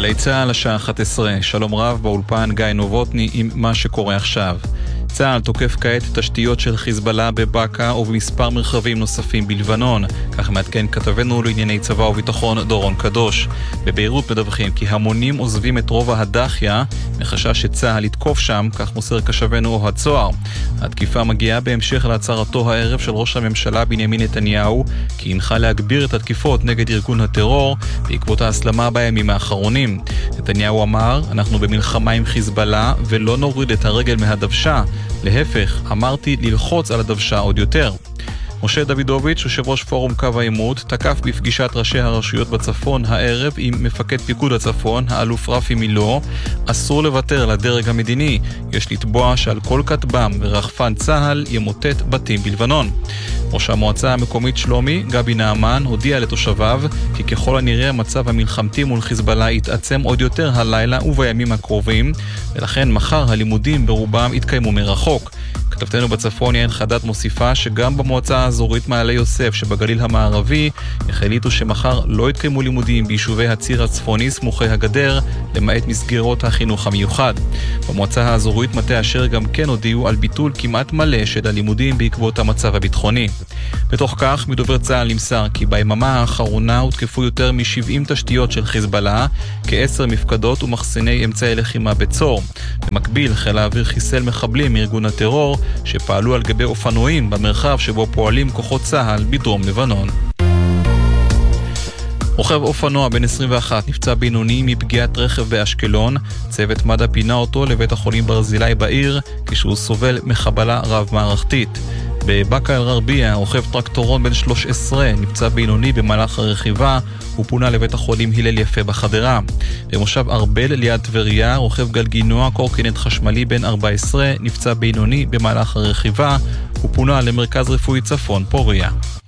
גלי צהל, השעה 11, שלום רב באולפן גיא נובוטני עם מה שקורה עכשיו. צהל תוקף כעת תשתיות של חיזבאללה בבקה ובמספר מרחבים נוספים בלבנון. כך מעדכן כתבנו לענייני צבא וביטחון דורון קדוש. בביירות מדווחים כי המונים עוזבים את רובע הדחיה מחשש שצהל יתקוף שם, כך מוסר קשבנו אוהד צוהר. התקיפה מגיעה בהמשך להצהרתו הערב של ראש הממשלה בנימין נתניהו כי הנחה להגביר את התקיפות נגד ארגון הטרור בעקבות ההסלמה בימים האחרונים. נתניהו אמר, אנחנו במלחמה עם חיזבאללה ולא נוריד את הרגל מהדוושה. להפך, אמרתי ללחוץ על הדוושה עוד יותר. משה דוידוביץ', יושב ראש פורום קו העימות, תקף בפגישת ראשי הרשויות בצפון הערב עם מפקד פיקוד הצפון, האלוף רפי מילו, אסור לוותר לדרג המדיני. יש לתבוע שעל כל כטב"ם ורחפן צהל ימוטט בתים בלבנון. ראש המועצה המקומית שלומי, גבי נעמן, הודיע לתושביו כי ככל הנראה המצב המלחמתי מול חיזבאללה יתעצם עוד יותר הלילה ובימים הקרובים, ולכן מחר הלימודים ברובם יתקיימו מרחוק. כתבתנו בצפון יען חדד מוסיפה שגם במועצה האזורית מעלה יוסף שבגליל המערבי החליטו שמחר לא יתקיימו לימודים ביישובי הציר הצפוני סמוכי הגדר, למעט מסגרות החינוך המיוחד. במועצה האזורית מטה אשר גם כן הודיעו על ביטול כמעט מלא של הלימודים בעקבות המצב הביטחוני. בתוך כך, מדובר צה"ל נמסר כי ביממה האחרונה הותקפו יותר מ-70 תשתיות של חיזבאללה, כ10 מפקדות ומחסני אמצעי לחימה בצור. במקביל, חיל האוויר חיסל מחבלים מארגון הטרור שפעלו על גבי אופנועים במרחב שבו פועלים כוחות צה"ל בדרום לבנון. רוכב אופנוע בן 21 נפצע בינוני מפגיעת רכב באשקלון. צוות מד"א פינה אותו לבית החולים ברזילי בעיר כשהוא סובל מחבלה רב מערכתית. בבקה אל-גרבייה רוכב טרקטורון בן 13 נפצע בינוני במהלך הרכיבה, הוא פונה לבית החולים הלל יפה בחדרה. במושב ארבל ליד טבריה רוכב גלגינוע קורקינט חשמלי בן 14 נפצע בינוני במהלך הרכיבה, הוא פונה למרכז רפואי צפון פוריה.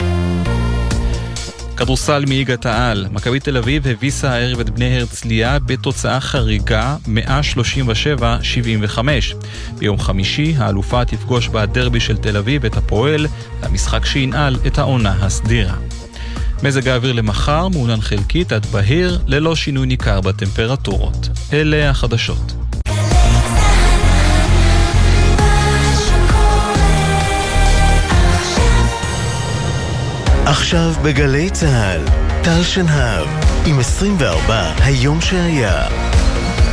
כדורסל מליגת העל, מכבי תל אביב הביסה הערב את בני הרצליה בתוצאה חריגה 137-75. ביום חמישי האלופה תפגוש בדרבי של תל אביב את הפועל, המשחק שינעל את העונה הסדירה. מזג האוויר למחר מעונן חלקית עד בהיר ללא שינוי ניכר בטמפרטורות. אלה החדשות. עכשיו בגלי צהל, טל שנהב, עם 24 היום שהיה.